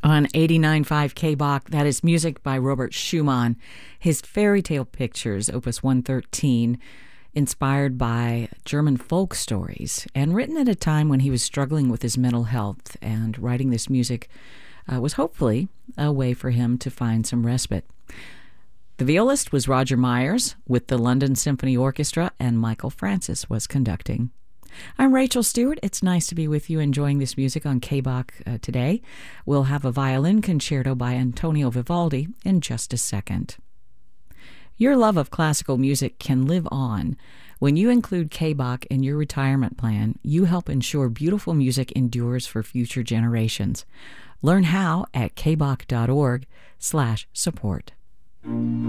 on 89.5 KBach. That is music by Robert Schumann. His Fairy Tale Pictures, Opus 113, inspired by German folk stories and written at a time when he was struggling with his mental health, and writing this music was hopefully a way for him to find some respite. The violist was Roger Myers with the London Symphony Orchestra, and Michael Francis was conducting. I'm Rachel Stewart. It's nice to be with you enjoying this music on KBach today. We'll have a violin concerto by Antonio Vivaldi in just a second. Your love of classical music can live on. When you include KBach in your retirement plan, you help ensure beautiful music endures for future generations. Learn how at kbach.org/support.